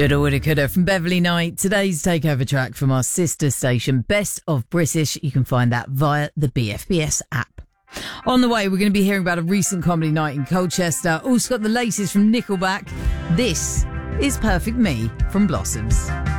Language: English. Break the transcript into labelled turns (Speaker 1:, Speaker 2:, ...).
Speaker 1: Shoulda, woulda, coulda from Beverly Knight. Today's takeover track from our sister station, Best of British. You can find that via the BFBS app. On the way, we're going to be hearing about a recent comedy night in Colchester. Also got the latest from Nickelback. This is Perfect Me from Blossoms.